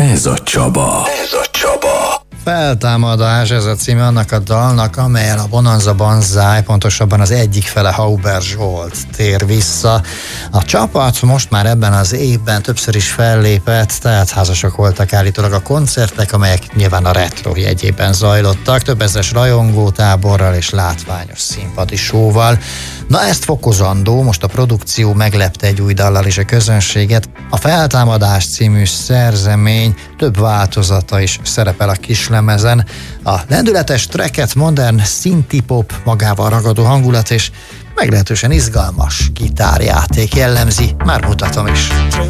Ez a Csaba. Feltámadás, ez a címe annak a dalnak, amelyen a Bonanza Banzai, pontosabban az egyik fele Hauber Zsolt tér vissza. A csapat most már ebben az évben többször is fellépett, tehát házasak voltak állítólag a koncertek, amelyek nyilván a Retro jegyében zajlottak, több ezres rajongótáborral és látványos színpadi show-val. Na ezt fokozandó, most a produkció meglepte egy új dallal is a közönséget. A Feltámadás című szerzemény több változata is szerepel a kislemezen. A lendületes tracket modern synthie-pop magával ragadó hangulat és meglehetősen izgalmas gitárjáték jellemzi, már mutatom is.